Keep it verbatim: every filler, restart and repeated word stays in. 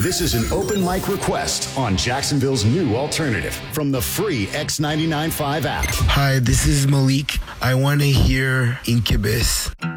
This is an open mic request on Jacksonville's new alternative from the free X ninety-nine point five app. Hi, this is Malik. I want to hear Incubus.